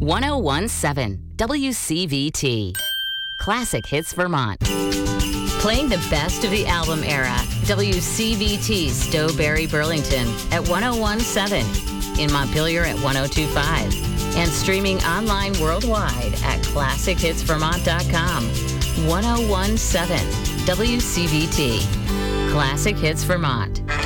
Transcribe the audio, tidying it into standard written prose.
1017 WCVT. Classic Hits Vermont. Playing the best of the album era, WCVT Stowberry Burlington at 1017, in Montpelier at 1025, and streaming online worldwide at ClassicHitsVermont.com. 1017 WCVT. Classic Hits Vermont.